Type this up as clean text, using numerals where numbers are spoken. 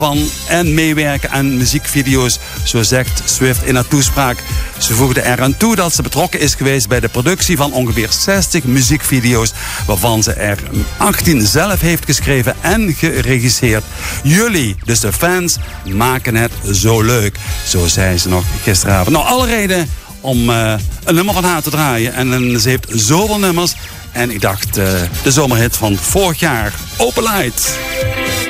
van en meewerken aan muziekvideo's, zo zegt Swift in haar toespraak. Ze voegde eraan toe dat ze betrokken is geweest bij de productie van ongeveer 60 muziekvideo's, waarvan ze er 18 zelf heeft geschreven en geregisseerd. Jullie, dus de fans, maken het zo leuk. Zo zei ze nog gisteravond. Nou, alle reden om een nummer van haar te draaien. En ze heeft zoveel nummers. En ik dacht, de zomerhit van vorig jaar, Open Light.